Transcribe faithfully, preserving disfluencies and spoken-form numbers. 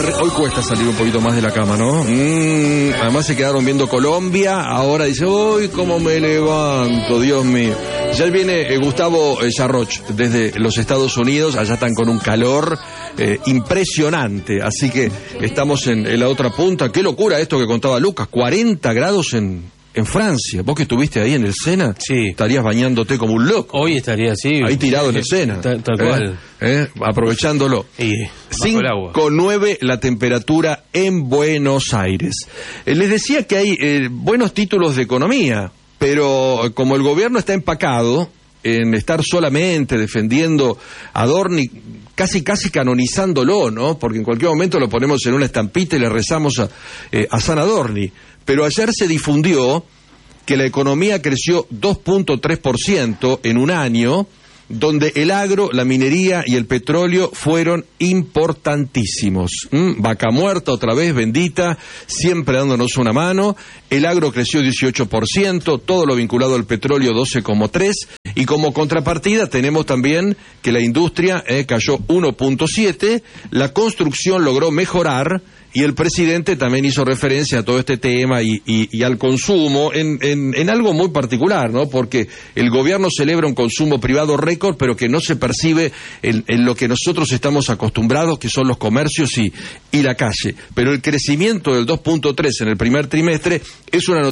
Hoy cuesta salir un poquito más de la cama, ¿no? Mm, además se quedaron viendo Colombia, ahora dice, uy, cómo me levanto, Dios mío. Ya viene eh, Gustavo eh, Yarroch desde los Estados Unidos, allá están con un calor eh, impresionante, así que estamos en, en la otra punta. Qué locura esto que contaba Lucas, cuarenta grados en... en Francia. Vos que estuviste ahí en el Sena, sí, estarías bañándote como un loco. Hoy estaría así. Ahí tirado en el Sena. Tal, tal cual. ¿Eh? ¿Eh? Aprovechándolo. cinco nueve la temperatura en Buenos Aires. Eh, les decía que hay eh, buenos títulos de economía, pero como el gobierno está empacado en estar solamente defendiendo a Dorni, casi casi canonizándolo, ¿no? Porque en cualquier momento lo ponemos en una estampita y le rezamos a, eh, a San Adorni. Pero ayer se difundió que la economía creció dos punto tres por ciento en un año, donde el agro, la minería y el petróleo fueron importantísimos. ¿Mm? Vaca muerta otra vez, bendita, siempre dándonos una mano. El agro creció dieciocho por ciento, todo lo vinculado al petróleo doce coma tres por ciento, y como contrapartida tenemos también que la industria eh, cayó uno punto siete por ciento, la construcción logró mejorar, y el presidente también hizo referencia a todo este tema y, y, y al consumo en, en, en algo muy particular, ¿no? Porque el gobierno celebra un consumo privado récord, pero que no se percibe en, en lo que nosotros estamos acostumbrados, que son los comercios y, y la calle. Pero el crecimiento del dos punto tres en el primer trimestre es una noticia